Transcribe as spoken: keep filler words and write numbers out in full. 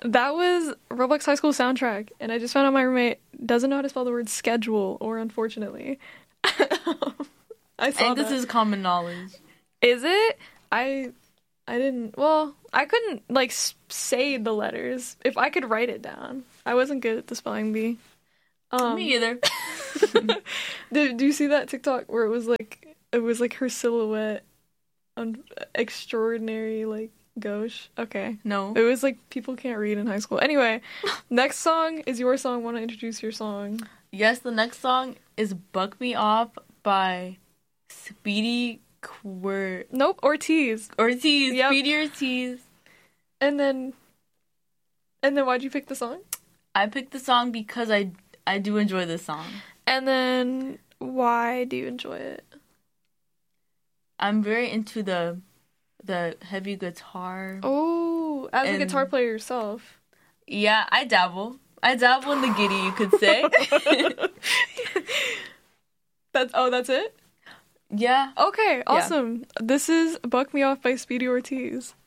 That was Roblox High School soundtrack, and I just found out my roommate doesn't know how to spell the word schedule, or unfortunately. I saw And this that. is common knowledge. Is it? I I didn't. Well, I couldn't like s- say the letters. If I could write it down, I wasn't good at the spelling bee. Um, Me either. did, do you see that TikTok where it was like it was like her silhouette, on extraordinary like gauche? Okay, No. it was like people can't read in high school. Anyway, next song is your song. Want to introduce your song? Yes, the next song is "Buck Me Off" by Speedy Quir Nope, Ortiz. Ortiz. Yep. Speedy Ortiz. And then, and then why'd you pick the song? I picked the song because I I do enjoy this song. And then why do you enjoy it? I'm very into the the heavy guitar. Oh, as a And- guitar player yourself. Yeah, I dabble. I dabble in the giddy, you could say. That's oh, that's it? Yeah. Okay, awesome. This is Buck Me Off by Speedy Ortiz.